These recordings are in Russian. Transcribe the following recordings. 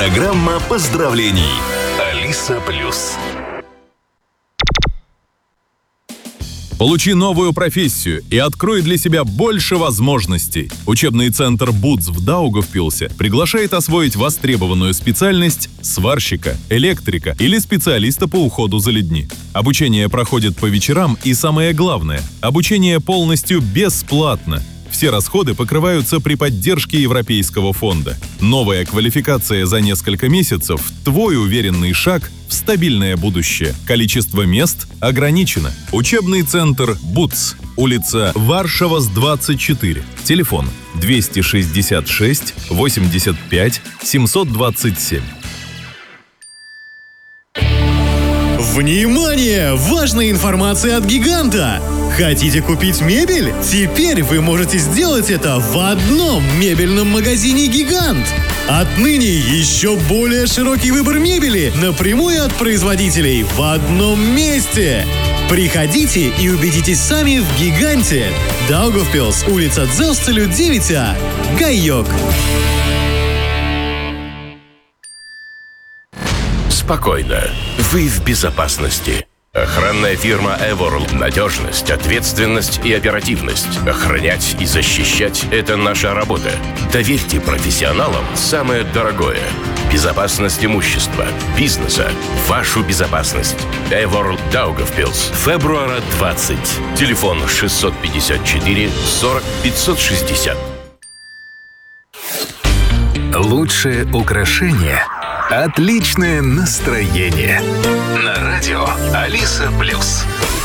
Программа поздравлений. Алиса Плюс. Получи новую профессию и открой для себя больше возможностей. Учебный центр БУЦ в Даугавпилсе приглашает освоить востребованную специальность сварщика, электрика или специалиста по уходу за людьми. Обучение проходит по вечерам и, самое главное, обучение полностью бесплатно. Все расходы покрываются при поддержке Европейского фонда. Новая квалификация за несколько месяцев – твой уверенный шаг в стабильное будущее. Количество мест ограничено. Учебный центр БУЦ. Улица Варшавас, 24. Телефон 266 85 727. Внимание! Важная информация от «Гиганта». Хотите купить мебель? Теперь вы можете сделать это в одном мебельном магазине «Гигант». Отныне еще более широкий выбор мебели напрямую от производителей в одном месте. Приходите и убедитесь сами в «Гиганте». Даугавпилс, улица Дзелстелю, 9А. Гайок. Спокойно. Вы в безопасности. Охранная фирма Eworld. Надежность, ответственность и оперативность. Охранять и защищать – это наша работа. Доверьте профессионалам самое дорогое. Безопасность имущества, бизнеса, вашу безопасность. Eworld Daugavpils. Февруара 20. Телефон 654 40 560. Лучшее украшение – отличное настроение. На радио Алиса Плюс.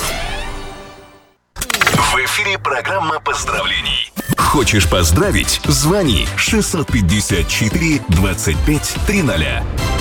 В эфире программа поздравлений. Хочешь поздравить? Звони 654 25 300.